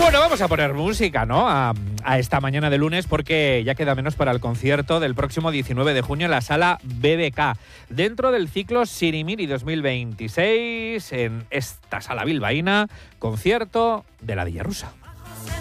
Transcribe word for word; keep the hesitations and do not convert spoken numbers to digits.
Bueno, vamos a poner música, ¿no? A, a esta mañana de lunes, porque ya queda menos para el concierto del próximo diecinueve de junio en la sala B B K. Dentro del ciclo Sirimiri dos mil veintiséis, en esta sala bilbaína, concierto de la Villa Rusa.